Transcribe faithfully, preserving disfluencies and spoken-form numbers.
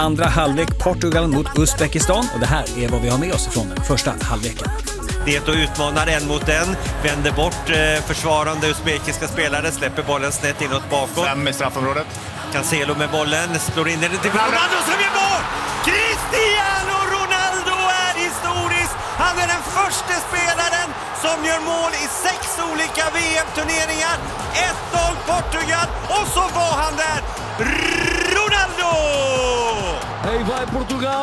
Andra halvlek Portugal mot Uzbekistan och det här är vad vi har med oss från den första halvleken. Det och utmanar en mot en, vänder bort eh, försvarande uzbekiska spelare, släpper bollen snett inåt bakåt. Fram i straffområdet. Cancelo med bollen, slår in den till Ronaldo som gör mål! Cristiano Ronaldo är historisk! Han är den första spelaren som gör mål i sex olika V M-turneringar. ett noll Portugal och så var han där! Ronaldo! Aí vai Portugal.